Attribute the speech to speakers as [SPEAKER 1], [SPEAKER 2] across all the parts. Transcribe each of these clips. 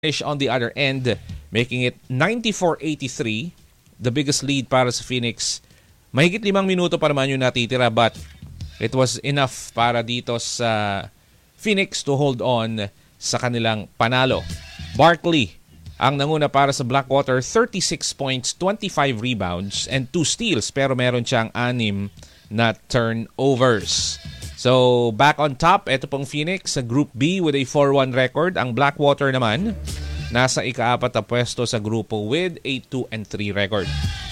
[SPEAKER 1] on the other end, making it 94-83. The biggest lead para sa Phoenix. Mahigit 5 minuto pa naman yung natitira, but it was enough para dito sa Phoenix to hold on sa kanilang panalo. Barkley ang nanguna para sa Blackwater, 36 points, 25 rebounds, and 2 steals, pero meron siyang 6 na turnovers. So, back on top, ito pong Phoenix sa Group B with a 4-1 record. Ang Blackwater naman, nasa ika-4 na pwesto sa grupo with a 2-3 record.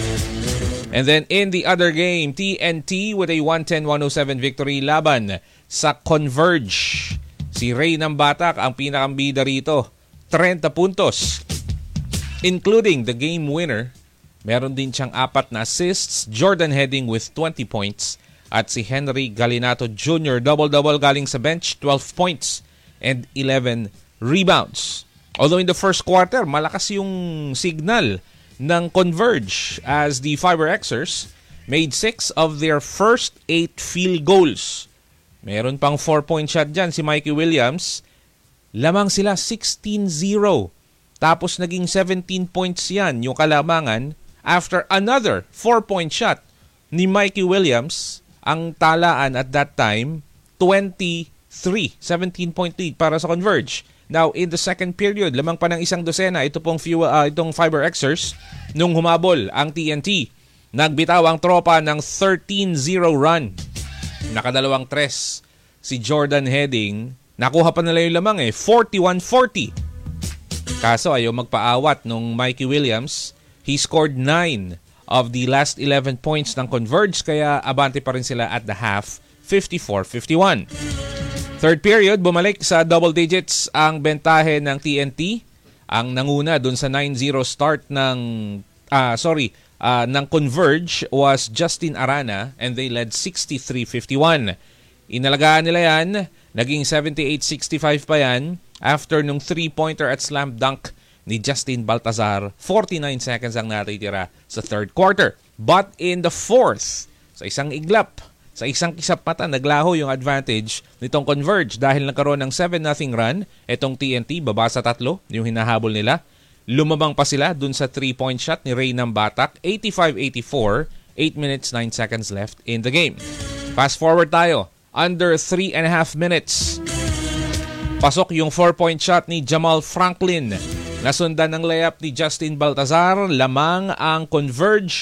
[SPEAKER 1] And then in the other game, TNT with a 110-107 victory laban sa Converge. Si Ray ng Batak ang pinakambida rito, 30 puntos. Including the game winner, meron din siyang 4 na assists, Jordan Heading with 20 points, at si Henry Galinato Jr. double-double galing sa bench, 12 points and 11 rebounds. Although in the first quarter, malakas yung signal ng Converge as the Fiber Xers made 6 of their first 8 field goals. Meron pang 4-point shot dyan si Mikey Williams. Lamang sila 16-0. Tapos naging 17 points yan yung kalamangan after another 4-point shot ni Mikey Williams. Ang talaan at that time, 23. 17-point lead para sa Converge. Now, in the second period, lamang pa ng isang dosena, itong Fiber Xers, nung humabol ang TNT. Nagbitaw ang tropa ng 13-0 run. Nakadalawang tres si Jordan Heading. Nakuha pa nila yung lamang 41-40. Kaso ayaw magpaawat nung Mikey Williams. He scored 9 of the last 11 points ng Converge, kaya abante pa rin sila at the half, 54-51. Third period, bumalik sa double digits ang bentahe ng TNT. Ang nanguna dun sa 9-0 start ng Converge was Justin Arana, and they led 63-51. Inalagaan nila yan, naging 78-65 pa yan after nung 3-pointer at slam dunk ni Justin Baltazar. 49 seconds ang natitira sa third quarter. But in the fourth, sa isang iglap, sa isang kisap mata, naglaho yung advantage nitong Converge dahil nagkaroon ng 7-0 run. Itong TNT, baba sa 3, yung hinahabol nila. Lumabang pa sila dun sa 3-point shot ni Ray ng Batak. 85-84, 8 minutes, 9 seconds left in the game. Fast forward tayo. Under 3.5 minutes. Pasok yung 4-point shot ni Jamal Franklin. Nasundan ng layup ni Justin Baltazar. Lamang ang Converge,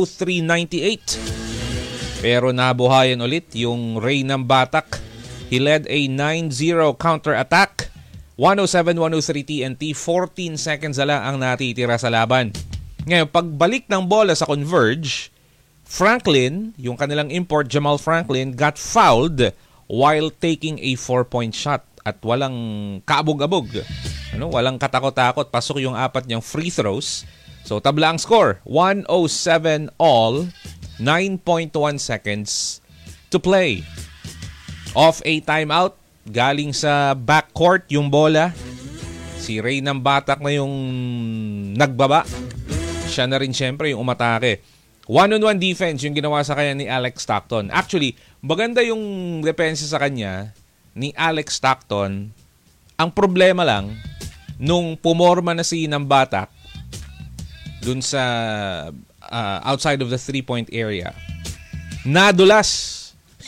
[SPEAKER 1] 103-98. Pero nabuhayan ulit yung Ray ng Batak. He led a 9-0 counter-attack. 107-103 TNT. 14 seconds na lang ang natitira sa laban. Ngayon, pagbalik ng bola sa Converge, Franklin, yung kanilang import, Jamal Franklin, got fouled while taking a 4-point shot. At walang kaabog-abog. Walang katakot-takot. Pasok yung 4 niyang free throws. So, tabla ang score. 107 all. 9.1 seconds to play. Off a timeout. Galing sa backcourt yung bola. Si Ray ng Batak na yung nagbaba. Siya na rin syempre yung umatake. One-on-one defense yung ginawa sa kanya ni Alex Stockton. Actually, maganda yung depensa sa kanya ni Alex Stockton. Ang problema lang, nung pumorma na si ng Batak dun sa outside of the 3-point area, nadulas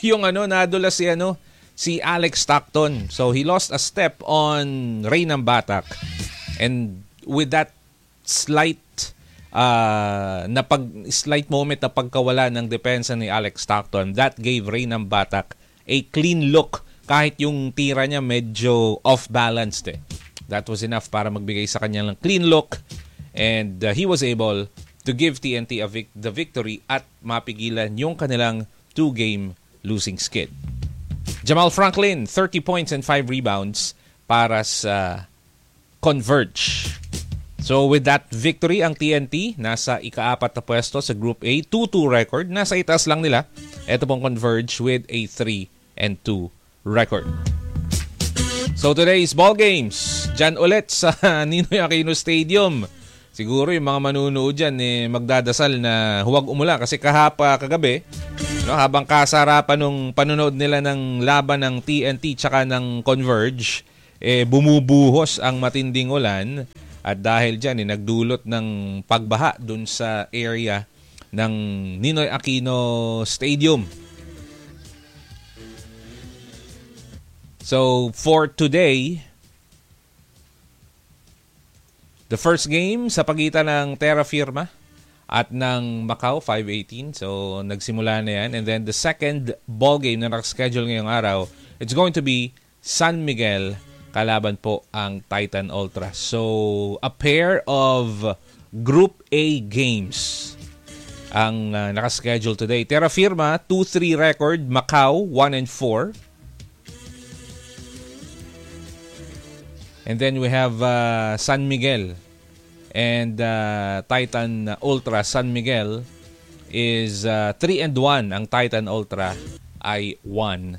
[SPEAKER 1] si Alex Stockton. So he lost a step on Ray ng Batak, and with that slight moment na pagkawala ng depensa ni Alex Stockton, that gave Ray ng Batak a clean look. Kahit yung tira niya medyo off-balanced That was enough para magbigay sa kanya ng clean look, and he was able to give TNT the victory at mapigilan yung kanilang 2-game losing skid. Jamal Franklin, 30 points and 5 rebounds para sa Converge. So with that victory, ang TNT nasa ika-4 na pwesto sa Group A, 2-2 record. Nasa itaas lang nila. Ito pong Converge with a 3-2 record. So today's ball games, dyan ulit sa Ninoy Aquino Stadium. Siguro yung mga manunood dyan magdadasal na huwag umulan kasi kagabi, habang kasarapan nung panonood nila ng laban ng TNT tsaka ng Converge, bumubuhos ang matinding ulan at dahil dyan nagdulot ng pagbaha dun sa area ng Ninoy Aquino Stadium. So for today, the first game sa pagitan ng Terra Firma at ng Macau 5:18. So nagsimula na yan. And then the second ball game na nakaschedule ngayong araw, it's going to be San Miguel kalaban po ang Titan Ultra. So a pair of Group A games ang nakaschedule today. Terra Firma 2-3 record, Macau 1-4. And then we have San Miguel and Titan Ultra. San Miguel is 3-1. Ang Titan Ultra ay 1-4.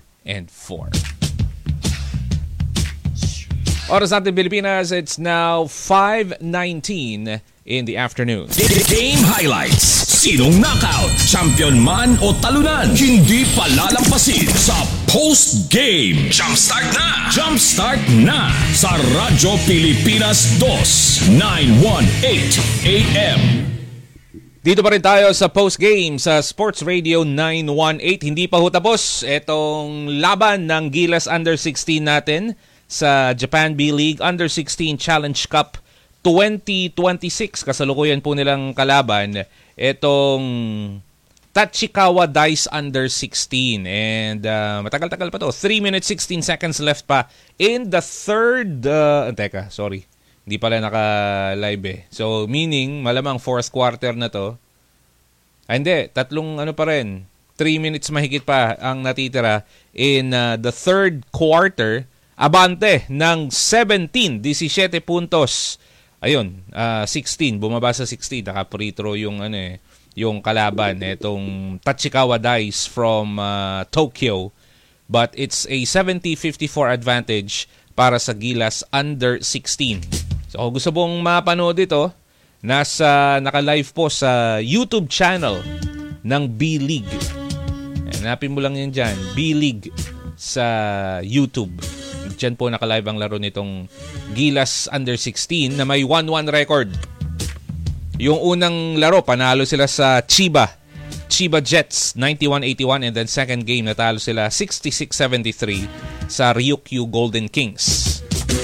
[SPEAKER 1] Oras natin Pilipinas, it's now 5:19 in the afternoon.
[SPEAKER 2] Game highlights. Sinong knockout, champion man o talunan, hindi palalampasin sa post-game. Jumpstart na! Jumpstart na! Sa Radyo Pilipinas 2, 918 AM.
[SPEAKER 1] Dito pa rin tayo sa post-game sa Sports Radio 918. Hindi pa ho tapos itong laban ng Gilas Under-16 natin sa Japan B-League Under-16 Challenge Cup 2026. Kasalukuyan po nilang kalaban itong Tachikawa Dice Under-16. And matagal-tagal pa to. 3 minutes 16 seconds left pa in the third... sorry. Hindi pala naka-live eh. So, meaning, malamang fourth quarter na to. Hindi. Tatlong pa rin. 3 minutes mahigit pa ang natitira in the third quarter. Abante ng 17 puntos. Ayun, 16, bumaba sa 16, naka-free throw yung yung kalaban etong Tachikawa Dice from Tokyo. But it's a 70-54 advantage para sa Gilas Under-16. So kung gusto mong mapanood ito, naka-live po sa YouTube channel ng B-League. Hanapin mo lang yan dyan, B-League sa YouTube. Diyan po naka-live ang laro nitong Gilas Under-16 na may 1-1 record. Yung unang laro, panalo sila sa Chiba Jets 91-81 and then second game natalo sila 66-73 sa Ryukyu Golden Kings.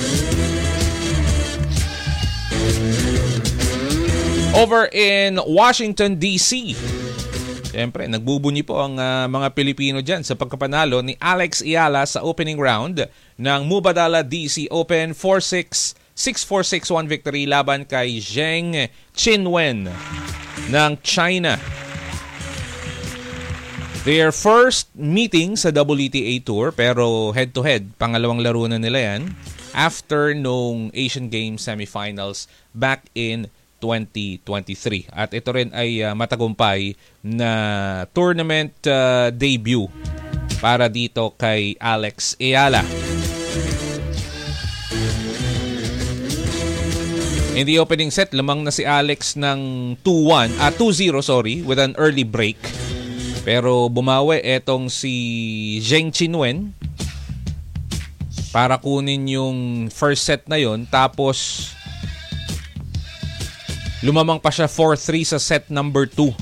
[SPEAKER 1] Over in Washington, D.C., siyempre, nagbubunyi po ang mga Pilipino dyan sa pagkapanalo ni Alex Ayala sa opening round ng Mubadala DC Open 4-6, 6-4, 6-1 victory laban kay Zheng Qinwen ng China. Their first meeting sa WTA Tour pero head-to-head, pangalawang laro na nila yan after nung Asian Games semifinals back in 2023. At ito rin ay matagumpay na tournament debut para dito kay Alex Ayala. In the opening set, lamang na si Alex ng 2-0 with an early break. Pero bumawi etong si Zheng Qinwen para kunin yung first set na yon, tapos lumamang pa siya 4-3 sa set number 2.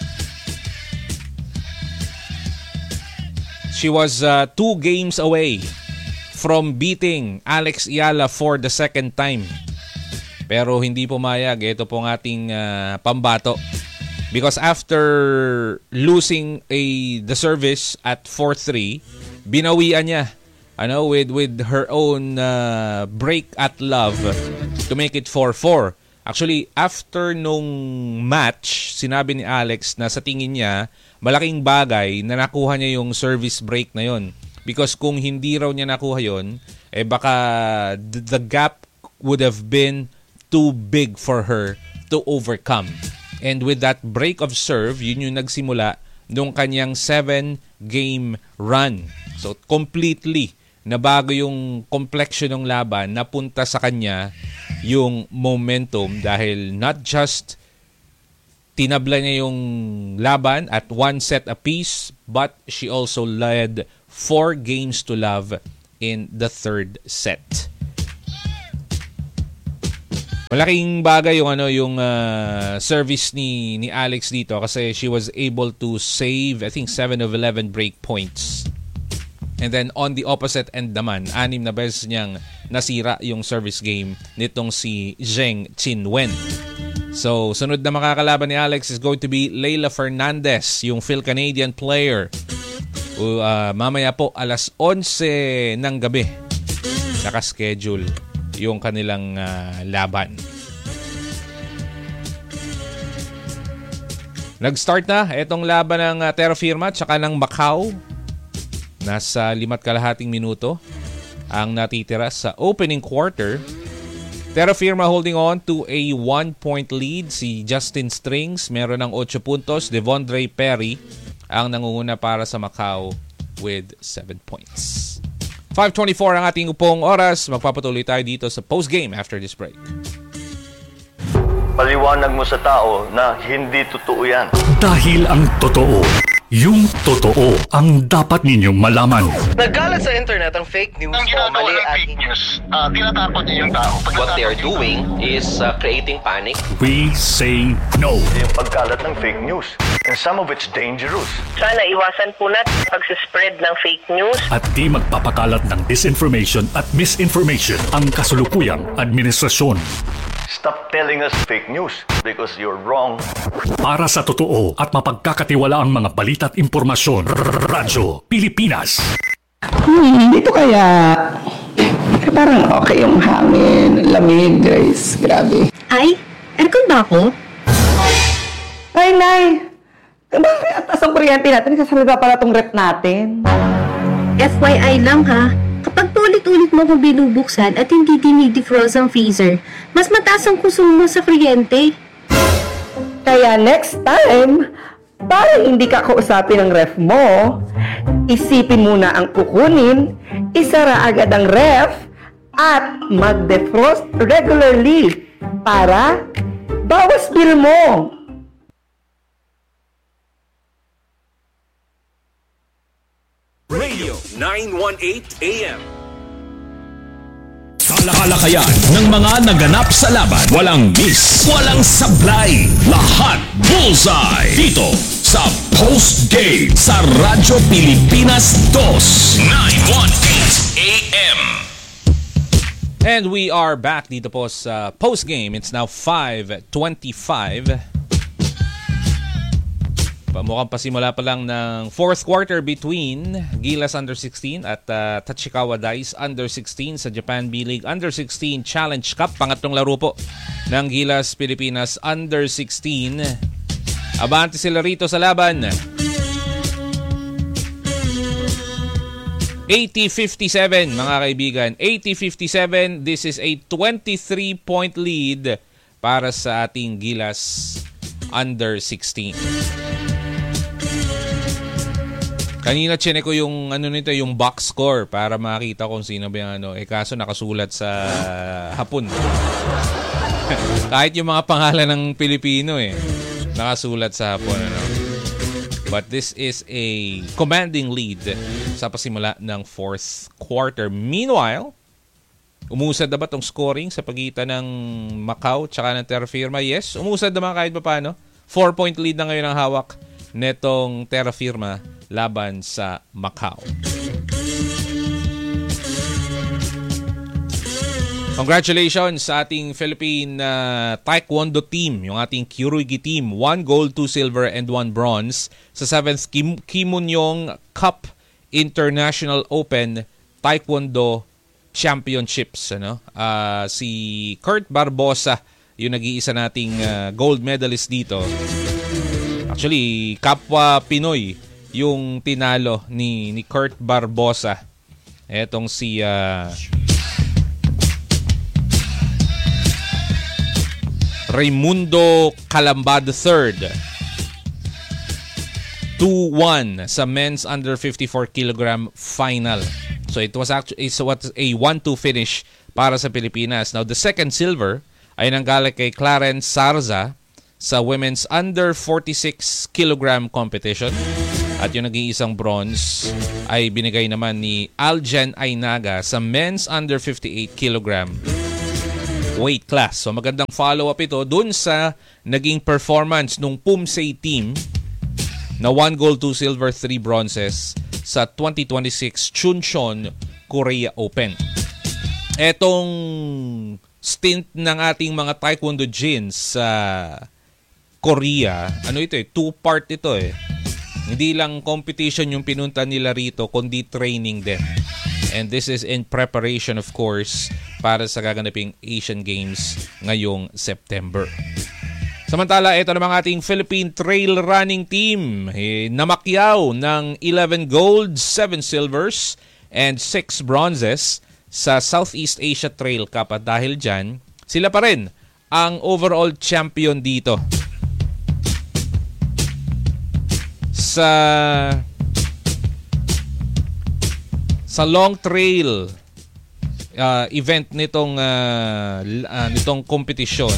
[SPEAKER 1] She was 2 games away from beating Alex Ayala for the second time. Pero hindi pumayag. Ito pong ating pambato. Because after losing the service at 4-3, binawian niya with her own break at love to make it 4-4. Actually, after nung match, sinabi ni Alex na sa tingin niya, malaking bagay na nakuha niya yung service break na yon. Because kung hindi raw niya nakuha yon, baka the gap would have been too big for her to overcome. And with that break of serve, yun yung nagsimula nung kanyang 7-game run. So, completely nabago yung complexion ng laban, napunta sa kanya yung momentum dahil not just tinabla niya yung laban at 1 set apiece, but she also led 4 games to love in the third set. Malaking bagay yung service ni Alex dito kasi she was able to save I think 7 of 11 break points. And then on the opposite end naman, 6 na beses niyang nasira yung service game nitong si Zheng Qinwen. So, sunod na makakalaban ni Alex is going to be Leylah Fernandez, yung Phil-Canadian player. Mamaya po alas 11 ng gabi naka-schedule yung kanilang laban. Nag-start na itong laban ng Terra Firma tsaka ng Macau. Nasa 5.5 minuto ang natitira sa opening quarter. Terra Firma holding on to a 1-point lead. Si Justin Strings meron ng 8 puntos. Devondre Perry ang nangunguna para sa Macau with 7 points. 5:24 ang ating upong oras. Magpapatuloy tayo dito sa postgame after this break.
[SPEAKER 3] Paliwanag mo sa tao na hindi totoo yan.
[SPEAKER 4] Dahil ang totoo, yung totoo ang dapat ninyong malaman.
[SPEAKER 5] Nagkalat sa internet ang fake news
[SPEAKER 6] Ang
[SPEAKER 5] o
[SPEAKER 6] ginagawa
[SPEAKER 5] mali
[SPEAKER 6] ng
[SPEAKER 5] at
[SPEAKER 6] fake news, tinatakot niya yung tao.
[SPEAKER 7] What they are doing is creating panic.
[SPEAKER 4] We say no.
[SPEAKER 3] Yung pagkalat ng fake news. And some of it's dangerous.
[SPEAKER 8] Sana iwasan po natin pag-spread ng fake news.
[SPEAKER 4] At di magpapakalat ng disinformation at misinformation ang kasulukuyang administrasyon.
[SPEAKER 3] Stop telling us fake news because you're wrong.
[SPEAKER 4] Para sa totoo at mapagkakatiwalaang mga balita at impormasyon, Radyo Pilipinas.
[SPEAKER 9] Dito kaya parang okay yung hangin, lamig, guys. Grabe.
[SPEAKER 10] Ay, aircon ba ako?
[SPEAKER 9] Ay, Nay! Bakit at ang kuryente natin? Sasalga pala tong rep natin.
[SPEAKER 10] FYI lang ha, kapag paulit-ulit mo kung binubuksan at hindi dinidefrost ang freezer, mas mataas ang konsumo sa kuryente.
[SPEAKER 9] Kaya next time, para hindi ka kausapin ng ref mo, isipin muna ang kukunin, isara agad ang ref, at mag-defrost regularly para bawas bill mo.
[SPEAKER 2] Radio 918 AM. Talakayan ng mga naganap sa laban. Walang miss, walang sablay. Lahat bullseye. Dito sa Post Game sa Radyo Pilipinas 2 918 AM.
[SPEAKER 1] And we are back dito po sa Post Game. It's now 5:25. Mukhang pasimula pa lang ng fourth quarter between Gilas Under-16 at Tachikawa Dice Under-16 sa Japan B-League Under-16 Challenge Cup. Pangatlong laro po ng Gilas Pilipinas Under-16. Abante sila rito sa laban. 80-57 mga kaibigan. 80-57. This is a 23-point lead para sa ating Gilas Under-16. Kanina chinek ko yung yung box score para makita kung sino ba yung kaso nakasulat sa hapon. Kahit yung mga pangalan ng Pilipino nakasulat sa hapon But this is a commanding lead sa pasimula ng fourth quarter. Meanwhile, umusad na ba tong scoring sa pagitan ng Macau tsaka ng Terra Firma? Yes, umusad naman kahit pa paano. 4-point lead na ngayon ang hawak netong Terra Firma laban sa Macau. Congratulations sa ating Philippine Taekwondo team, yung ating Kyoryugi team. 1 gold, 2 silver, and 1 bronze sa 7th Kimunyong Cup International Open Taekwondo Championships. Si Kurt Barbosa, yung nag-iisa nating gold medalist dito. Actually, kapwa Pinoy yung tinalo ni Kurt Barbosa. Etong si Raimundo Calamba III. 2-1 sa men's under 54 kilogram final. So it was actually a 1-2 finish para sa Pilipinas. Now the second silver ay nanggaling kay Clarence Sarza sa women's under 46 kilogram competition. At yung nag-iisang bronze ay binigay naman ni Aljen Ainaga sa men's under 58 kilogram weight class. So magandang follow-up ito dun sa naging performance nung Pumsei team na 1 gold, 2 silver, 3 bronzes sa 2026 Chuncheon Korea Open. Etong stint ng ating mga Taekwondo Jins sa Korea, ano ito 2-part ito Hindi lang competition yung pinunta nila rito, kundi training din. And this is in preparation, of course, para sa gaganaping Asian Games ngayong September. Samantala, ito namang ating Philippine Trail Running Team. Namakyaw ng 11 golds, 7 silvers, and 6 bronzes sa Southeast Asia Trail Cup. At dahil dyan, sila pa rin ang overall champion dito. Sa long trail event nitong kompetisyon,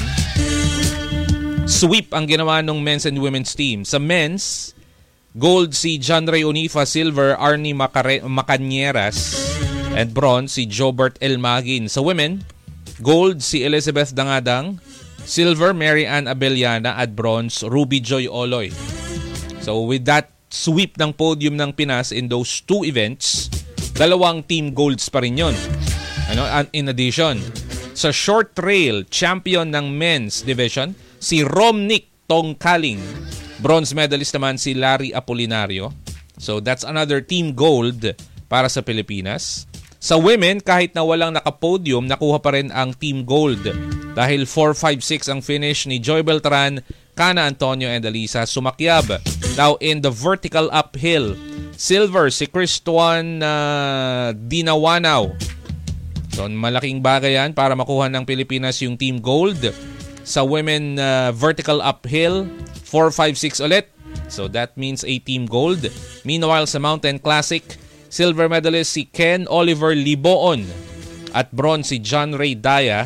[SPEAKER 1] sweep ang ginawa ng men's and women's team. Sa men's, gold si John Ray Unifa, silver Arnie Macanieras, and bronze si Jobert Elmagin. Sa women, gold si Elizabeth Dangadang, silver Mary Ann Abellana, at bronze Ruby Joy Oloy. So with that sweep ng podium ng Pinas in those 2 events, 2 team golds pa rin yun. In addition, sa short trail, champion ng men's division, si Romnick Tongkaling. Bronze medalist naman si Larry Apolinario. So that's another team gold para sa Pilipinas. Sa women, kahit na walang nakapodium, nakuha pa rin ang team gold. Dahil 4-5-6 ang finish ni Joy Beltran, Kana Antonio, and Alisa Sumakyab. Now in the vertical uphill, silver si Cristuan Dinawanaw. So malaking bagay yan para makuha ng Pilipinas yung team gold. Sa women vertical uphill, 4-5-6 ulit. So that means a team gold. Meanwhile sa Mountain Classic, silver medalist si Ken Oliver Liboon at bronze si John Ray Daya.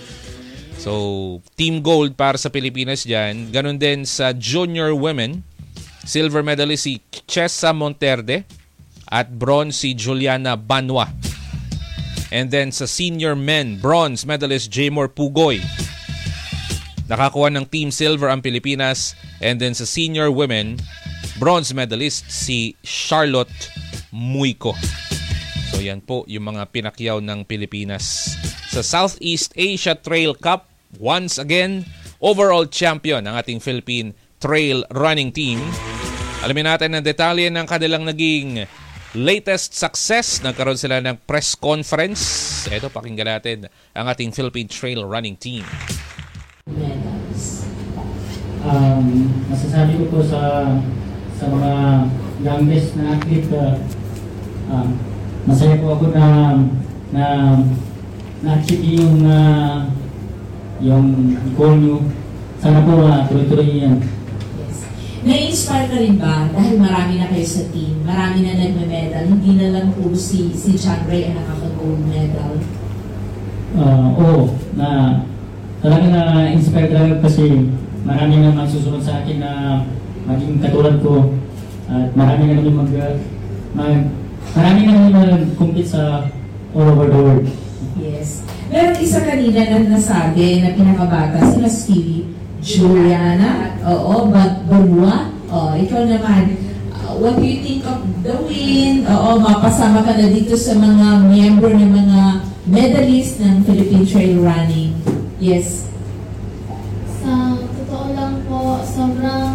[SPEAKER 1] So team gold para sa Pilipinas dyan. Ganon din sa junior women, silver medalist si Chessa Monterde at bronze si Juliana Banwa. And then sa senior men, bronze medalist Jaymor Pugoy. Nakakuha ng team silver ang Pilipinas. And then sa senior women, bronze medalist si Charlotte Muico. So yan po yung mga pinakyaw ng Pilipinas. Sa Southeast Asia Trail Cup, once again, overall champion ang ating Philippine Trail Running Team. Alamin natin ang detalye ng kanilang naging latest success. Nagkaroon sila ng press conference. Ito, pakinggan natin ang ating Philippine Trail Running Team.
[SPEAKER 11] Masasabi ko po sa mga youngest na athlete, masaya po ako na na-achieve yung goal nyo. Sana po tuloy-tuloy yan.
[SPEAKER 12] Na-inspire ka rin ba? Dahil marami na kayo sa team, marami na nagme-medal, hindi na lang po si John Ray ang nakaka-gold medal. Oo, talaga na-inspire talaga kasi marami na magsusunod sa akin na maging katulad ko at marami na namin marami na namin mag-compete sa all over the world. Yes. Meron isa kanina na nasabi na pinakabata, sila Stevie, Juliana, Banwa, ikaw naman, what do you think of the win? Mapasama ka na dito sa mga member ng mga medalist ng Philippine Trail Running. Yes.
[SPEAKER 13] Sa totoo lang po, sobrang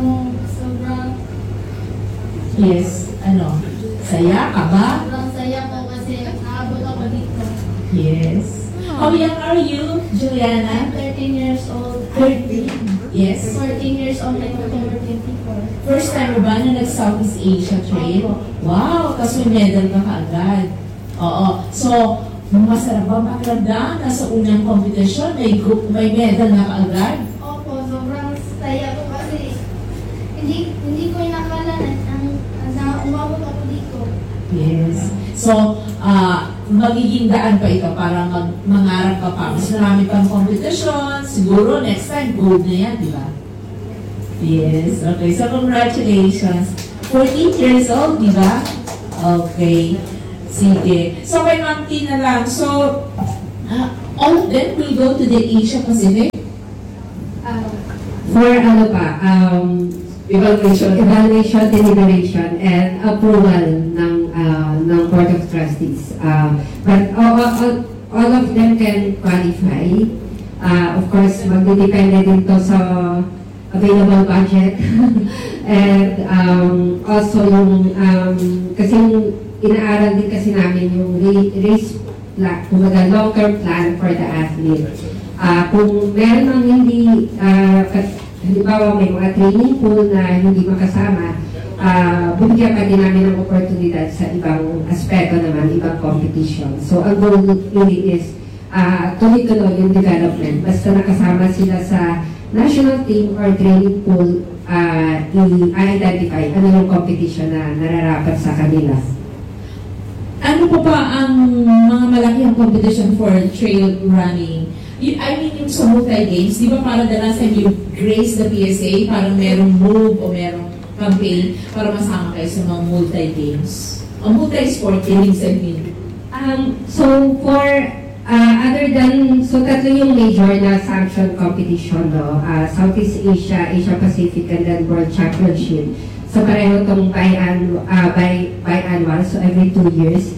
[SPEAKER 12] yes, saya ka ba?
[SPEAKER 13] Sobrang saya po kasi naabot ako dito.
[SPEAKER 12] Yes. How young are you, Juliana?
[SPEAKER 13] I'm 13 years old.
[SPEAKER 12] 13? Yes.
[SPEAKER 13] 14 years old like October 24.
[SPEAKER 12] First time mo ba na nag-Southeast Asia Trail? Wow, tapos may medal ka kaagad. Oo. So, masarap ba makiramdam na sa unang competition may medal na kaagad?
[SPEAKER 13] Opo, sobrang saya po kasi hindi ko inakala na umabot ako dito.
[SPEAKER 12] Yes. So, magiging daan pa ito para mangarap ka pa. Mas marami pang competition. Siguro next time, gold na yan, di ba? Yes. Okay. So, congratulations. 14 years old, di ba? Okay. Sige. So, kay Ma'am Tina lang. So, all of them will go to the Asia Pacific?
[SPEAKER 14] For evaluation, deliberation, and approval ng Board of Trustees. But all of them can qualify. Of course, magdidepende din to sa available budget. And also yung, kasi inaaral din kasi namin yung race plan, kumbaga long-term plan for the athlete. Kung meron ng hindi, halimbawa may mga training pool na hindi makasama, bibigyan pa din namin ng oportunidad sa ibang aspeto naman, ibang competition. So ang goal really is tuloy-tuloy yung development. Basta nakasama sila sa national team or training pool, i-identify ano yung competition na nararapat sa kanila.
[SPEAKER 12] Ano pa ang mga malakihang competition for trail running? I mean, yung sa multi-games, di ba parang the last time you grace the PSA, parang merong move o merong campaign para masama kayo sa mga multi-games? O multi-sport games, I mean.
[SPEAKER 14] So for other than, so tatlo yung major na sanction competition, no? Southeast Asia, Asia Pacific, and then World Championship. So pareho itong biannual, so every 2 years.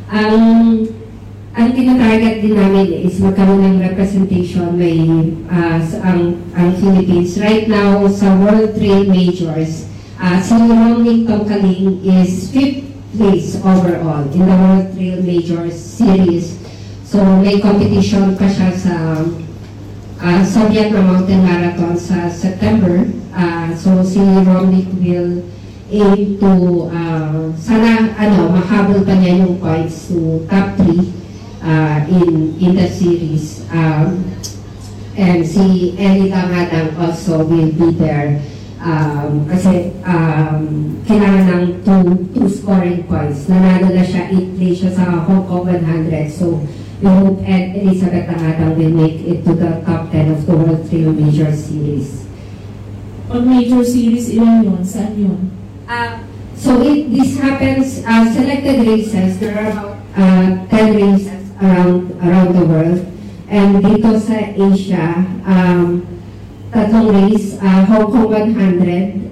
[SPEAKER 14] Ang tinatarget din namin is magkaroon ng representation may ang Philippines. Right now, sa World Trail Majors, si Romney Tongkaling is 5th place overall in the World Trail Majors Series. So may competition pa siya sa Soviet Mountain Marathon sa September. So si Romney will aim to sana mahabol pa niya yung points to top 3 in the series. And si Ellie Dangadang also will be there kasi kailangan ng 2 scoring points. Nanalo na siya, 8 place siya sa Hong Kong 100. So we hope Elizabeth Dangadang will make it to the top 10 of the World Trail Major Series.
[SPEAKER 12] Pag Major Series, ilan yun? Saan yun?
[SPEAKER 14] So this happens, selected races, there are about 10 races around the world. And dito sa Asia, 3 race, Hong Kong 100,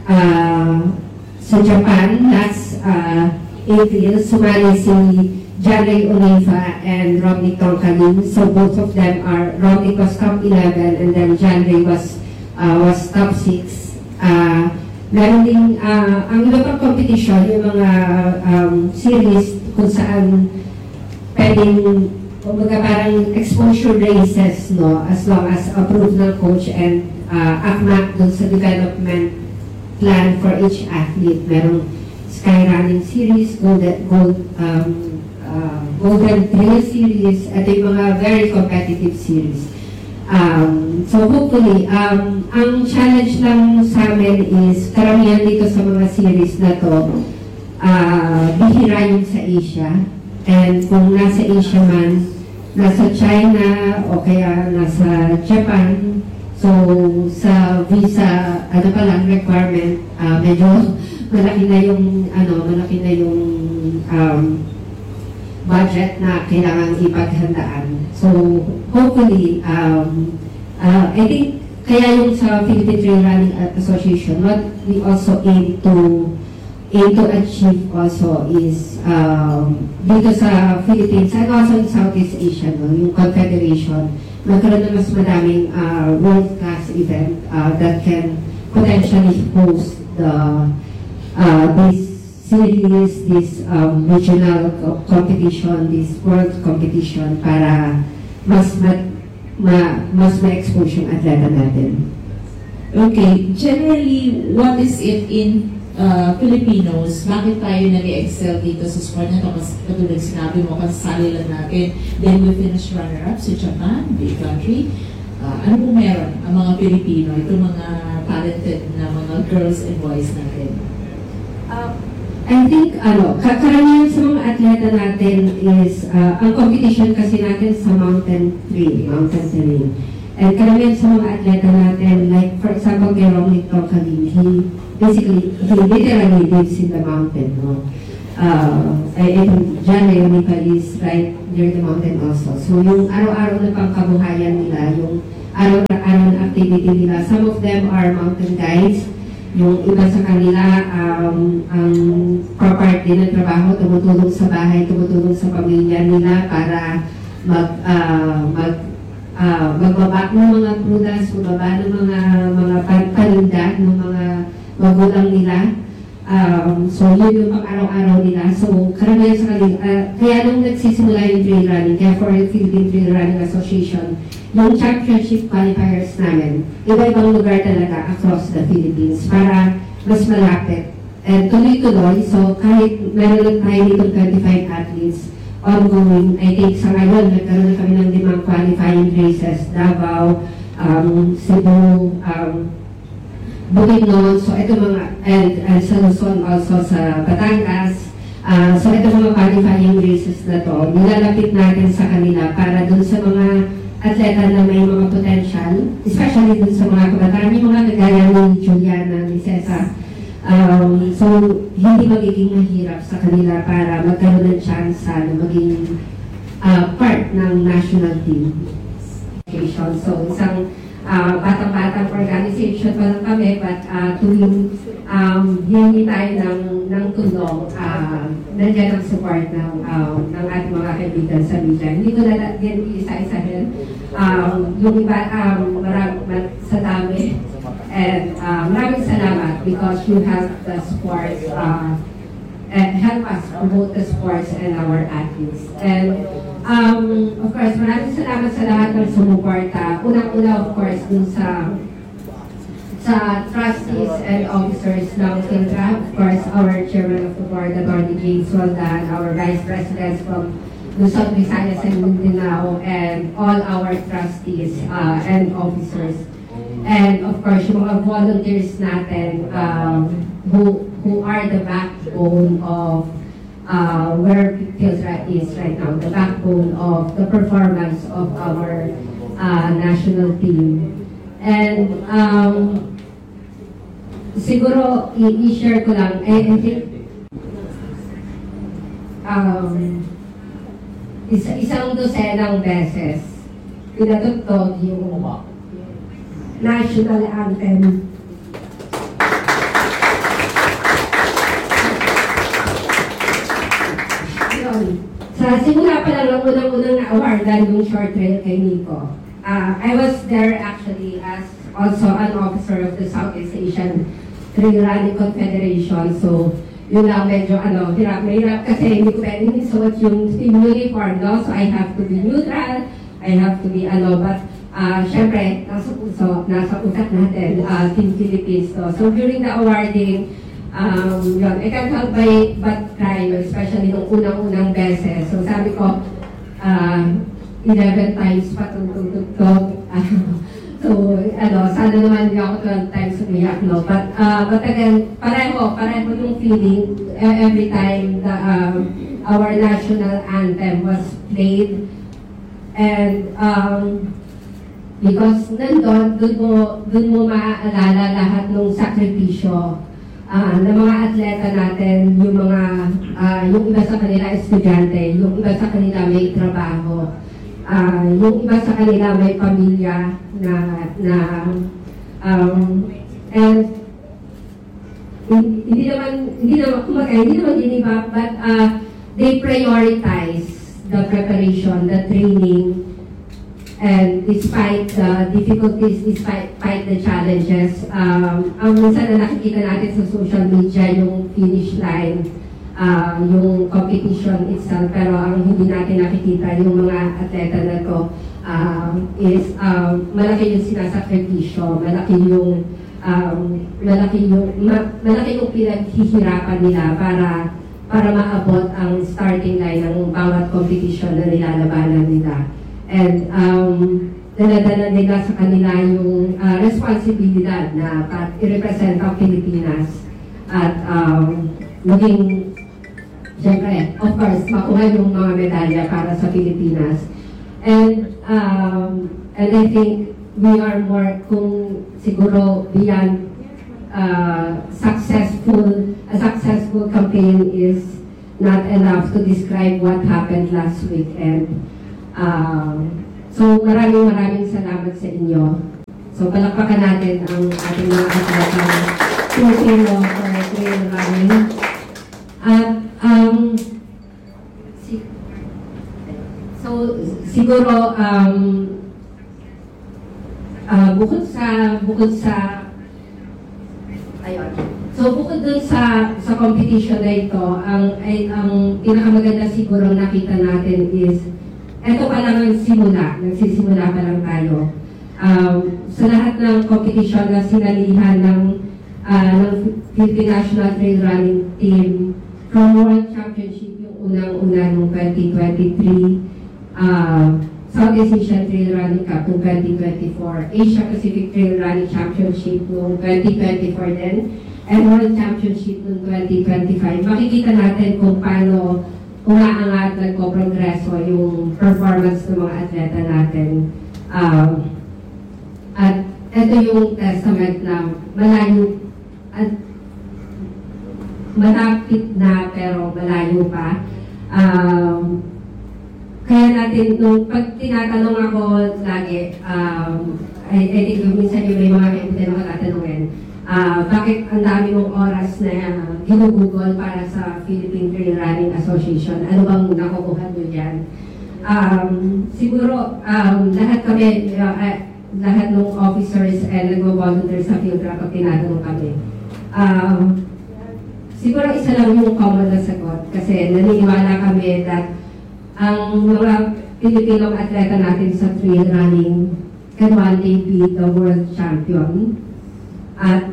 [SPEAKER 14] sa Japan, last April, sumali si John Ray Oliva and Romney Tongkaling. So both of them are, Romney was top 11 and then John Ray was top 6. Meron din, ang iba pang competition, yung mga series kung saan pwedeng, kumbaga parang exposure races, no, as long as approved ng coach and akmak dun sa development plan for each athlete. Merong skyrunning series, Golden Trail series, at yung mga very competitive series. So hopefully, ang challenge lang sa amin is karamihan dito sa mga series na to, bihira yung sa Asia. And kung nasa Asia man, nasa China o kaya nasa Japan, so sa visa, requirement, medyo malaki na yung budget na kailangan ipaghandaan. So hopefully, I think kaya yung sa Philippine Trail Running Association, what we also aim to achieve also is dito sa Philippines and also in Southeast Asia, no, yung Confederation, magkaroon na mas madaming world-class event that can potentially host this series, this regional competition, this world competition para mas ma-expose yung atleta natin.
[SPEAKER 12] Okay, generally, what is it in Filipinos? Bakit tayo nag-excel dito sa sport na ito? Kasi katulad sinabi mo, kasali lang natin. Then we finish runner-up sa Japan, big country. Ano po meron ang mga Pilipino, itong mga talented na mga girls and boys natin?
[SPEAKER 14] I think, karamihan sa mga atleta natin is, ang competition kasi natin sa mountain terrain. And karamihan sa mga atleta natin, like for example, kay Romney Tongkaling, he literally lives in the mountain, no? I think John Leonica is right near the mountain also. So yung araw-araw na pangkabuhayan nila, yung araw-araw na activity nila, some of them are mountain guides. Yung iba sa kanila, ang part din ng trabaho, tumutulong sa bahay, tumutulong sa pamilya nila para magbaba ng mga prutas, magbaba ng mga paninda ng mga magulang nila. So yun yung pang-araw-araw nila. So karamihan sa kanila, kaya nung nagsisimula yung trail running, kaya for the Philippine Trail Running Association, yung championship qualifiers namin, iba-ibang lugar talaga across the Philippines para mas malapit. And tuloy-tuloy, so kahit meron tayo dito 25 athletes ongoing, I think sa ngayon, nagkaroon na kami ng 5 qualifying races, Davao, Cebu, Bukidnon, so ito mga, and sa Luzon also sa Batangas. So ito mga qualifying races na to, nilalapit natin sa kanila para dun sa mga atleta na may mga potential, especially dun sa mga kabataan, yung mga kagaya ni Juliana, ni Cesar. So hindi magiging mahirap sa kanila para magkaroon ng chance na maging part ng national team. So isang batang-batang organization pa lang kami, but tuwing hindi tayo ng tulong, nandiyan ang support ng ating mga kaibigan sa media. Hindi ko na din isa-isahin. Yung iba, sa dami. And maraming salamat because you have the sports and help us promote the sports and our athletes. And of course, maraming salamat sa lahat ng sumuporta. Unang-una, of course, dun sa trustees and officers ng Sindra. Of course, our chairman of the board, Attorney James Roldan, our vice presidents from Luzon, Visayas, and Mindanao, and all our trustees and officers. And of course, yung mga volunteers natin who are the backbone of where Pilsra is right now, the backbone of the performance of our national team. And siguro i-share ko lang, I think isang dosenang beses pinatugtog yung national anthem. Sa simula pa lang ang unang-unang na-awardan yung short trail kay Nico. I was there actually as also an officer of the Southeast Asian Trail Running Confederation. So, yun lang medyo mahirap kasi hindi ko pwedeng isuot yung team uniform, no? So, I have to be neutral, I have to be but syempre, nasa utak natin, Team Philippines. So, during the awarding, yun, I can't help but cry, especially nung unang-unang beses. So sabi ko, 11 times patutugtog. So, sana naman hindi ako 12 times umiyak, no? But again, pareho yung feeling every time our national anthem was played. And, because dun mo maaalala lahat ng sakripisyo ng mga atleta natin, yung iba sa kanila estudyante, yung iba sa kanila may trabaho, yung iba sa kanila may pamilya and hindi naman ginibak, but they prioritize the preparation, the training. And despite the difficulties, despite the challenges, ang minsan na nakikita natin sa social media yung finish line, yung competition itself, pero ang hindi natin nakikita yung mga atleta na to is malaki yung sinasakripisyo, malaki yung pinaghihirapan nila para maabot ang starting line ng bawat competition na nilalabanan nila. And dala-dala nila sa kanila yung responsibilidad na i-represent ang Pilipinas at maging, syempre, of course, makuha yung mga medalya para sa Pilipinas. And I think we are more, kung siguro beyond a successful campaign is not enough to describe what happened last weekend. So maraming salamat sa inyo. So palakpakan natin ang ating mga atletang Pilipino for trail running. At so siguro bukod sa ayun. So bukod dun sa competition na ito, ang pinakamaganda siguro nakita natin is ito pa lang ang simula, nagsisimula pa lang tayo. Sa lahat ng competition na sinalihan ng Philippine National Trail Running Team from World Championship yung unang-una noong 2023, Southeast Asian Trail Running Cup noong 2024, Asia Pacific Trail Running Championship noong 2024 din, and World Championship noong 2025. Makikita natin kung paano umaangat, nagpo-progreso yung performance ng mga atleta natin. At ito yung testament na malayo at malapit na pero malayo pa. Kaya natin, nung pag tinatanong ako lagi, I think minsan yung may mga kaibigan ako tatanungin, bakit ang dami mong oras na ginugugol para sa Philippine Trail Running Association? Ano bang nakukuha nyo dyan? Siguro, lahat kami, lahat ng officers and nag-volunteer sa field track pag tinatanong kami. Siguro isa lang yung common na sagot kasi naniniwala kami that ang mga Pilipinong atleta natin sa trail running can one day be the world champion. At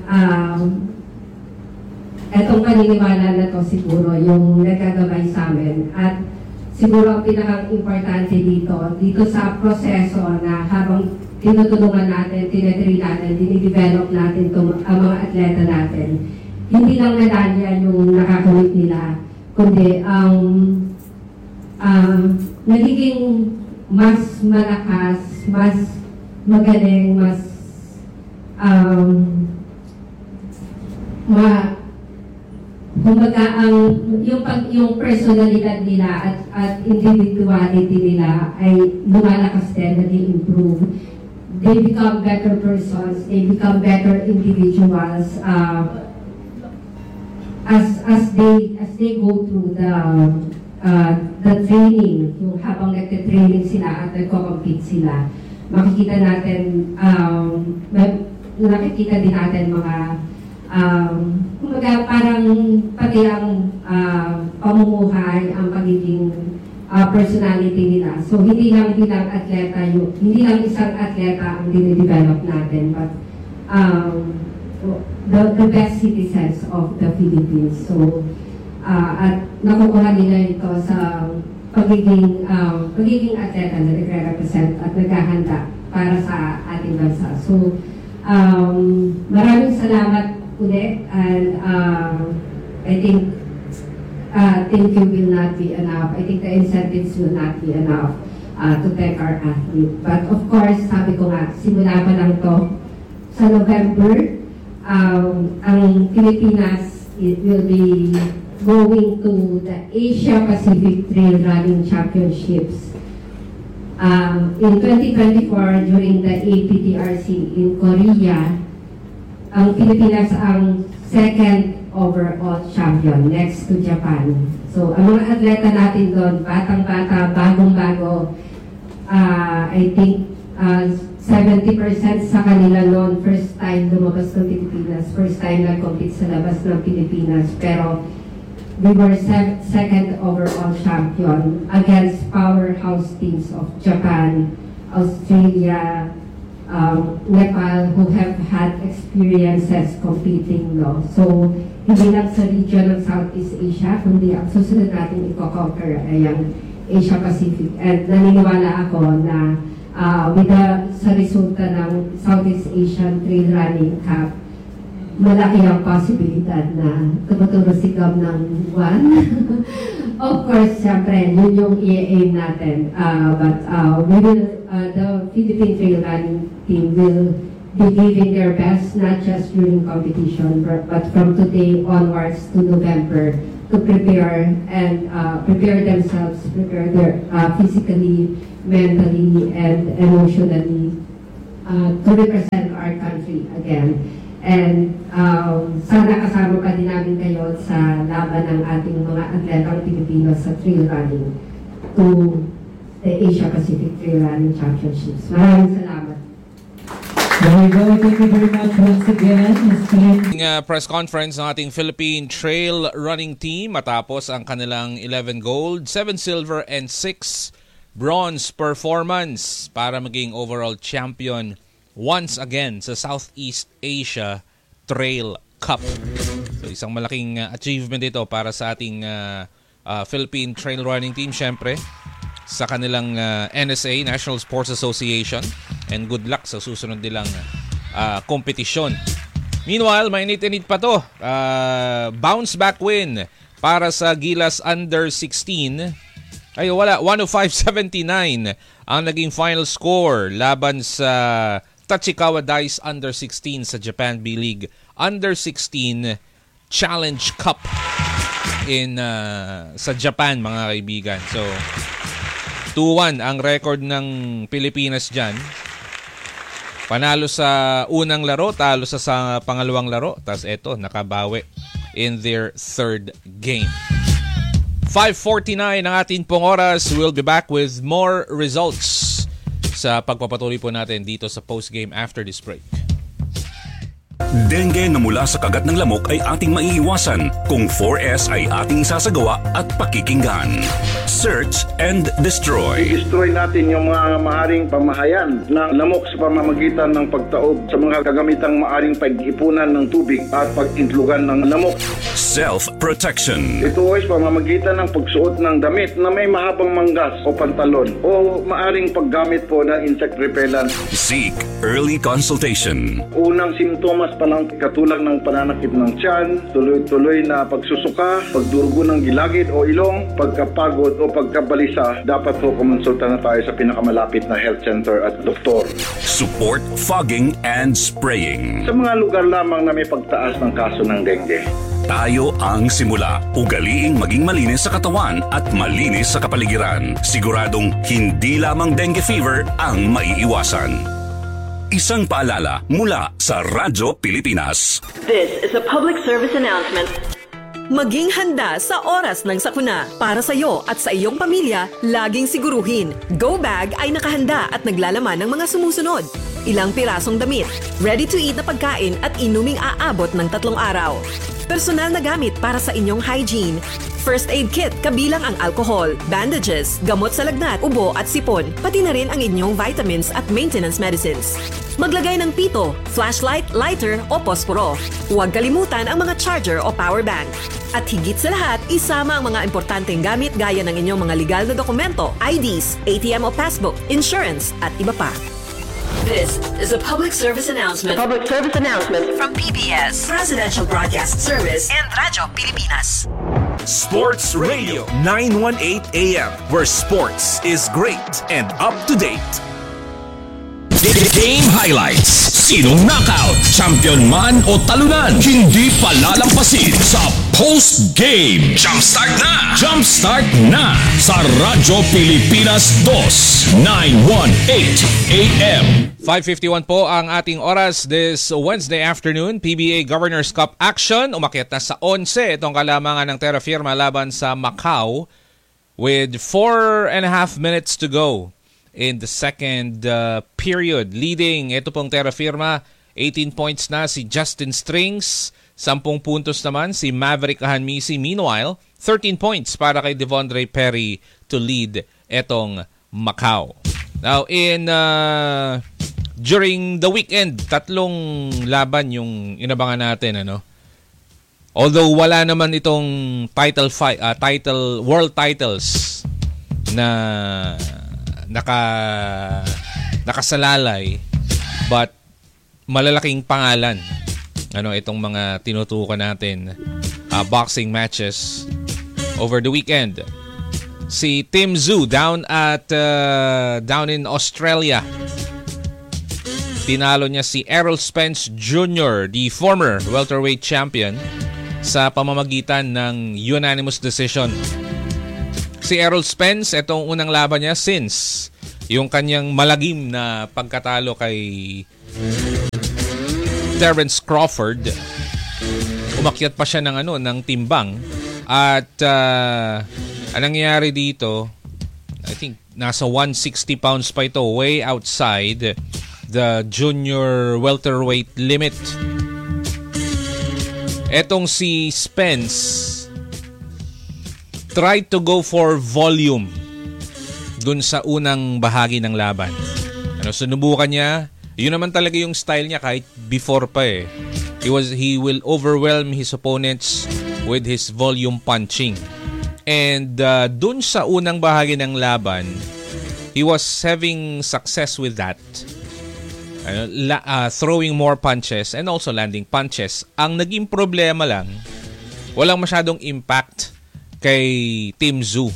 [SPEAKER 14] etong paniniwala na to siguro yung nagagabay sa amin. At siguro ang pinaka-importante dito sa proseso na habang tinutulungan natin, tinetrain natin, dinidevelop natin ang mga atleta natin, hindi lang medalya yung nakakamit nila, kundi ang nagiging mas malakas, mas magaling, mas kumbaga yung personalidad nila at individuality nila ay lumalakas din, nag-improve. They become better persons, they become better individuals as they go through the training, yung habang nagte-training sila at nagko-compete sila. Makikita natin, nakikita din natin mga kumbaga parang pati ang pamumuhay, ang pagiging personality nila. So hindi lang bilang atleta, hindi lang isang atleta ang dinidevelop natin, but the best citizens of the Philippines. So at nakukuha nila ito sa pagiging atleta na nagre-represent at naghahanda para sa ating bansa. So maraming salamat ulit, and I think thank you will not be enough. I think the incentives will not be enough to thank our athlete. But of course, sabi ko nga, simula pa lang to sa November, ang Pilipinas, it will be going to the Asia Pacific Trail Running Championships in 2024 during the APTRC in Korea. Ang Pilipinas ang second overall champion next to Japan. So, ang mga atleta natin doon, batang-bata, bagong-bago, I think 70% sa kanila noon, first time lumabas ng Pilipinas, first time nag-compete sa labas ng Pilipinas. Pero, we were second overall champion against powerhouse teams of Japan, Australia, Nepal, who have had experiences competing, no? So, hindi lang sa region ng Southeast Asia, kundi ang susunod natin i-conquer ay ang Asia Pacific. And naniniwala ako na sa resulta ng Southeast Asian Trail Running Cup, malaki ang posibilidad na tumuturo si Gab ng 1. Of course, siyempre, yun yung i-aim natin. But we will, the Philippine Trail Running Team will be giving their best, not just during competition, but from today onwards to November to prepare and prepare themselves, prepare their physically, mentally, and emotionally to represent our country again. And sana kasama pa din namin kayo sa laban ng ating mga atletang Pilipino sa trail running to the Asia Pacific Trail Running Championships. Maraming salamat.
[SPEAKER 11] There you go. Thank you very much once again, Ms.
[SPEAKER 1] Press conference ng ating Philippine Trail Running Team matapos ang kanilang 11 gold, 7 silver, and 6 bronze performance para maging overall champion once again sa Southeast Asia Trail Cup. So isang malaking achievement ito para sa ating Philippine Trail Running Team, syempre sa kanilang NSA, National Sports Association, and good luck sa susunod nilang kompetisyon. Meanwhile, mainit-init pa to. Bounce back win para sa Gilas Under 16. Ay wala, 105-79 ang naging final score laban sa Tachikawa Dice Under 16 sa Japan B-League Under 16 Challenge Cup sa Japan, mga kaibigan. So 2-1 ang record ng Pilipinas dyan. Panalo sa unang laro, talo sa pangalawang laro. Tapos eto, nakabawi in their third game. 5:49 ang ating pong oras. We'll be back with more results sa pagpapatuloy po natin dito sa post-game after this break.
[SPEAKER 2] Dengue na mula sa kagat ng lamok ay ating maiiwasan kung 4S ay ating sasagawa at pakikinggan. Search and destroy.
[SPEAKER 15] I-destroy natin yung mga maaring pamahayan ng lamok sa pamamagitan ng pagtaob sa mga kagamitang maaring pag-ipunan ng tubig at pag-intlugan ng lamok.
[SPEAKER 2] Self-protection.
[SPEAKER 15] Ito ay pamamagitan ng pagsuot ng damit na may mahabang manggas o pantalon o maaring paggamit po ng insect repellent.
[SPEAKER 2] Seek early consultation.
[SPEAKER 15] Unang simptomas pa lang katulad ng pananakit ng tiyan, tuloy-tuloy na pagsusuka, pagdurugo ng gilagid o ilong, pagkapagod o pagkabalisa, dapat po kumonsulta na tayo sa pinakamalapit na health center at doktor.
[SPEAKER 2] Support fogging and spraying.
[SPEAKER 15] Sa mga lugar lamang na may pagtaas ng kaso ng dengue.
[SPEAKER 2] Tayo ang simula. Ugaliing maging malinis sa katawan at malinis sa kapaligiran. Siguradong hindi lamang dengue fever ang maiiwasan. Isang paalala mula sa Radyo Pilipinas.
[SPEAKER 16] This is a public service announcement.
[SPEAKER 17] Maging handa sa oras ng sakuna. Para sa iyo at sa iyong pamilya, laging siguruhin. Go Bag ay nakahanda at naglalaman ng mga sumusunod. Ilang pirasong damit, ready-to-eat na pagkain at inuming aabot ng 3 araw. Personal na gamit para sa inyong hygiene. First aid kit kabilang ang alcohol, bandages, gamot sa lagnat, ubo at sipon, pati na rin ang inyong vitamins at maintenance medicines. Maglagay ng pito, flashlight, lighter o posporo. Huwag kalimutan ang mga charger o power bank. At higit sa lahat, isama ang mga importanteng gamit gaya ng inyong mga legal na dokumento, IDs, ATM o passbook, insurance at iba pa.
[SPEAKER 16] This is a public service announcement.
[SPEAKER 8] Public service announcement
[SPEAKER 16] from PBS, Presidential Broadcast Service, and Radyo Pilipinas.
[SPEAKER 2] Sports Radio 918 AM, where sports is great and up to date. Game highlights. Sinong knockout, champion man o talunan, hindi palalampasin sa post-game. Jumpstart na! Jumpstart na sa Radyo Pilipinas 2, 918 AM.
[SPEAKER 1] 5:51 po ang ating oras this Wednesday afternoon. PBA Governors Cup action. Umakyat na sa 11 itong kalamangan ng Terra Firma laban sa Macau with 4.5 minutes to go in the second period. Leading ito pong Terra Firma, 18 points na si Justin Strings, 10 puntos naman si Maverick Ahanmisi. Meanwhile, 13 points para kay Devondre Perry to lead etong Macau. Now, during the weekend, 3 laban yung inabangan natin, ano? Although wala naman itong world titles na nakasalalay, but malalaking pangalan itong mga tinutukan natin boxing matches over the weekend. Si Tim Tszyu down in Australia. Tinalo niya si Errol Spence Jr., the former welterweight champion, sa pamamagitan ng unanimous decision. Si Errol Spence, itong unang laban niya since yung kanyang malagim na pagkatalo kay Terence Crawford. Umakyat pa siya ng timbang at anong nangyari dito, I think nasa 160 pounds pa ito, way outside the junior welterweight limit. Etong si Spence tried to go for volume dun sa unang bahagi ng laban. Sinubukan niya. Yun naman talaga yung style niya kahit before pa eh. He will overwhelm his opponents with his volume punching. And dun sa unang bahagi ng laban, he was having success with that. Throwing more punches and also landing punches. Ang naging problema lang, walang masyadong impact kay Tim Tszyu.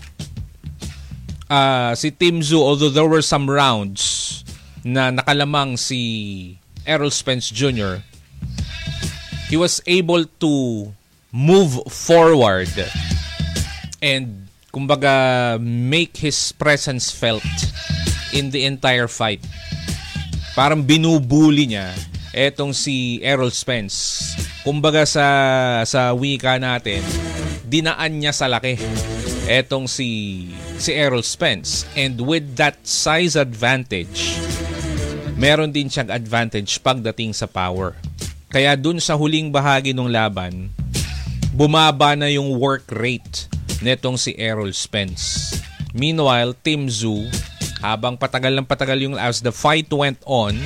[SPEAKER 1] Si Tim Tszyu, although there were some rounds na nakalamang si Errol Spence Jr., he was able to move forward and kumbaga make his presence felt in the entire fight. Parang binubuli niya etong si Errol Spence. Kumbaga sa wika natin, dinaan niya sa laki etong si Errol Spence. And with that size advantage, meron din siyang advantage pagdating sa power. Kaya dun sa huling bahagi ng laban, bumaba na yung work rate netong si Errol Spence. Meanwhile, Tim Tszyu, habang patagal yung as the fight went on,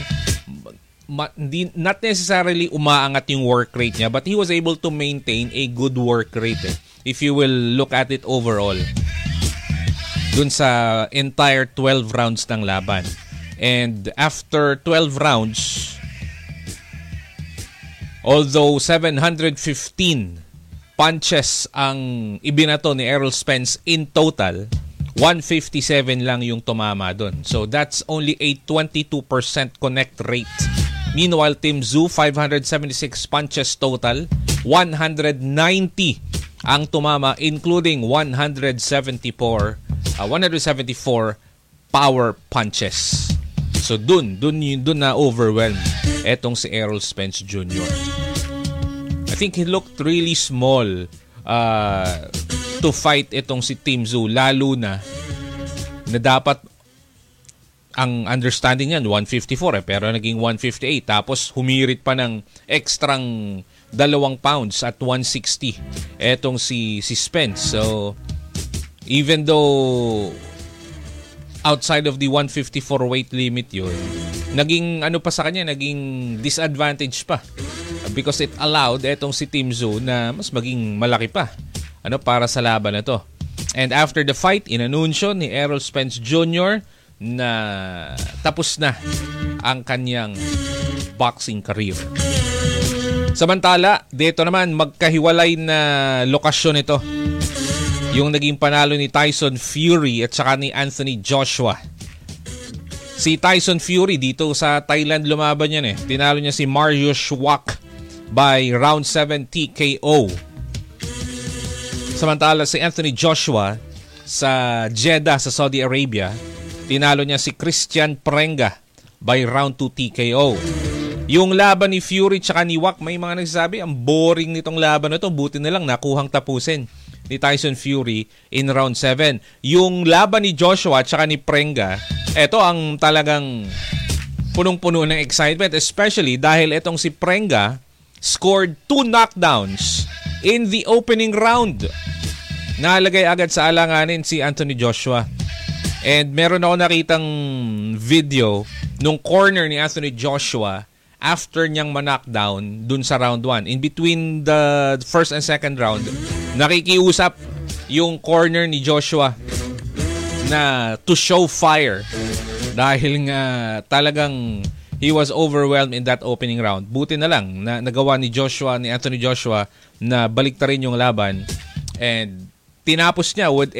[SPEAKER 1] not necessarily umaangat yung work rate niya, but he was able to maintain a good work rate. If you will look at it overall, dun sa entire 12 rounds ng laban. And after 12 rounds, although 715 punches ang ibinato ni Errol Spence in total, 157 lang yung tumama dun. So that's only a 22% connect rate. Meanwhile, Tim Tszyu, 576 punches total, 190 ang tumama, including 174 power punches. So dun na overwhelmed etong si Errol Spence Jr. I think he looked really small to fight itong si Tim Tszyu, lalo na dapat ang understanding niyan 154 pero naging 158, tapos humirit pa ng extrang 2 pounds at 160 etong si Spence. So even though outside of the 154 weight limit yun, naging pa sa kanya, naging disadvantage pa because it allowed etong si Tim Tszyu na mas maging malaki pa para sa laban na to. And after the fight, inanunsyo ni Errol Spence Jr. na tapos na ang kanyang boxing career. Samantala, dito naman magkahiwalay na lokasyon ito. Yung naging panalo ni Tyson Fury at saka ni Anthony Joshua. Si Tyson Fury dito sa Thailand lumaban yan eh. Tinalo niya si Mariusz Wach by round 7 TKO. Samantala si Anthony Joshua sa Jeddah sa Saudi Arabia, tinalo niya si Christian Prenga by round 2 TKO. Yung laban ni Fury tsaka ni Wach, may mga nagsasabi ang boring nitong laban na to, buti na lang nakuhang tapusin ni Tyson Fury in round 7. Yung laban ni Joshua tsaka ni Prenga, eto ang talagang punong-puno ng excitement, especially dahil etong si Prenga scored 2 knockdowns in the opening round. Nalagay agad sa alanganin si Anthony Joshua. And meron ako nakitang video nung corner ni Anthony Joshua after niyang ma-knockdown dun sa round 1. In between the first and second round, nakikiusap yung corner ni Joshua na to show fire dahil nga talagang he was overwhelmed in that opening round. Buti na lang na nagawa ni Anthony Joshua na baliktarin yung laban and tinapos niya with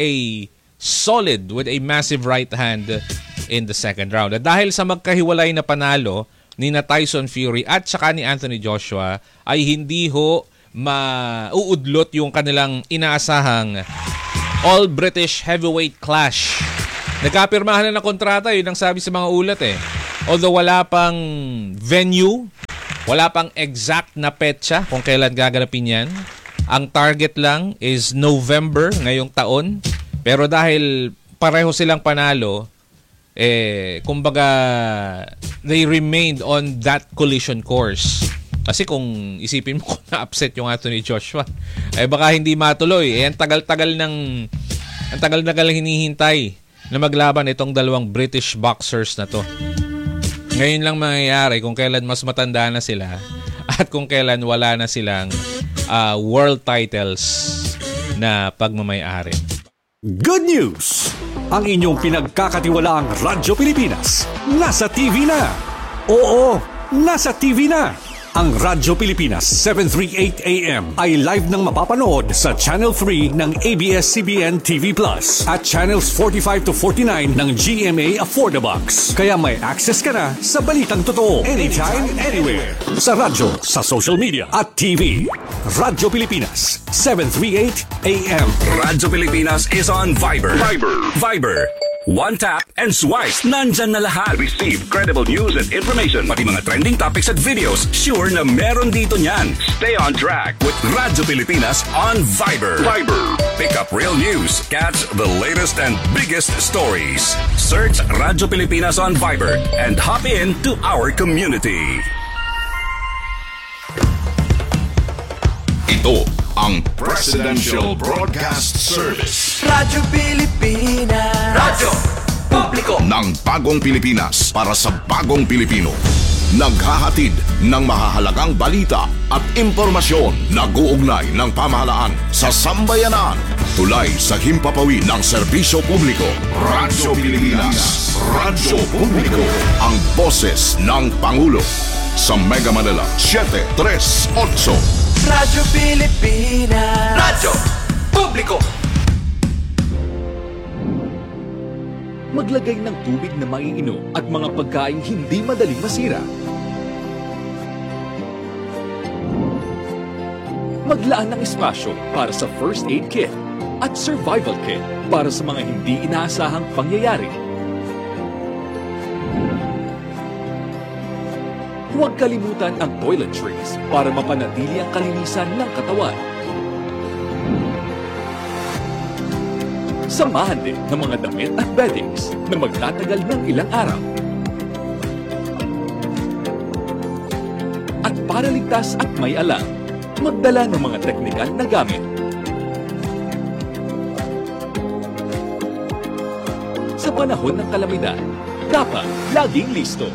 [SPEAKER 1] a massive right hand in the second round. At dahil sa magkahiwalay na panalo ni Tyson Fury at saka ni Anthony Joshua, ay hindi ho mauudlot yung kanilang inaasahang All-British Heavyweight Clash. Nagkapirmahan na ng kontrata, yun ang sabi sa mga ulat eh. Although wala pang venue, wala pang exact na petsa kung kailan gaganapin yan. Ang target lang is November ngayong taon. Pero dahil pareho silang panalo, kumbaga, they remained on that collision course. Kasi kung isipin mo kung na-upset yung Anthony Joshua, baka hindi matuloy. Ang tagal-tagal hinihintay na maglaban itong dalawang British boxers na to. Ngayon lang mangyayari kung kailan mas matanda na sila at kung kailan wala na silang world titles na pagmamay-ari.
[SPEAKER 4] Good news! Ang inyong pinagkakatiwalaang Radyo Pilipinas nasa TV na. Oo, nasa TV na. Ang Radyo Pilipinas 738 AM ay live nang mapapanood sa Channel 3 ng ABS-CBN TV Plus at Channels 45 to 49 ng GMA Affordabox. Kaya may access ka na sa balitang totoo anytime, anywhere. Sa radyo, sa social media at TV. Radyo Pilipinas 738 AM.
[SPEAKER 2] Radyo Pilipinas is on Viber. Viber. One tap and swipe. Nandyan na lahat. Receive credible news and information. Pati mga trending topics at videos. Sure na meron dito niyan. Stay on track with Radyo Pilipinas on Viber. Pick up real news. Catch the latest and biggest stories. Search Radyo Pilipinas on Viber and hop in to our community. Ito ang Presidential Broadcast Service.
[SPEAKER 16] Radyo Pilipinas. Radyo Publiko
[SPEAKER 2] ng bagong Pilipinas para sa bagong Pilipino. Naghahatid ng mahahalagang balita at impormasyon na guugnay ng pamahalaan sa sambayanan. Tulay sa himpapawid ng serbisyo publiko. Radyo Pilipinas. Radyo Publiko. Ang boses ng Pangulo. Sa Mega Manila 738.
[SPEAKER 16] Radyo Pilipinas. Radyo Publiko.
[SPEAKER 18] Maglagay ng tubig na maiinom at mga pagkain hindi madaling masira. Maglaan ng espasyo para sa first aid kit at survival kit para sa mga hindi inaasahang pangyayari. Huwag kalimutan ang toiletries para mapanatili ang kalinisan ng katawan. Samahan din ng mga damit at beddings na magtatagal ng ilang araw. At para ligtas at may alam, magdala ng mga teknikal na gamit. Sa panahon ng kalamidad, dapat laging listo.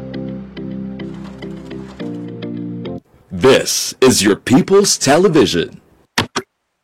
[SPEAKER 2] This is your People's Television.